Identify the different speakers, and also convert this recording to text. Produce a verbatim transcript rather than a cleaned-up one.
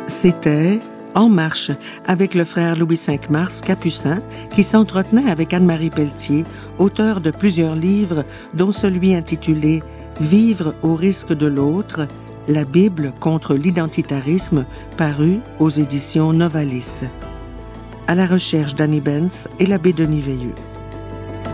Speaker 1: C'était En marche avec le frère Louis cinq Mars Capucin qui s'entretenait avec Anne-Marie Pelletier, auteure de plusieurs livres dont celui intitulé « Vivre au risque de l'autre », la Bible contre l'identitarisme, paru aux éditions Novalis. À la recherche d'Annie Benz et l'abbé Denis Veilleux.